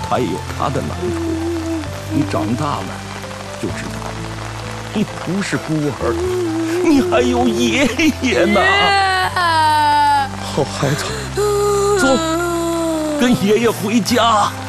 还有他的难处。你长大了就知道，你不是孤儿，你还有爷爷呢。好孩子，走，跟爷爷回家。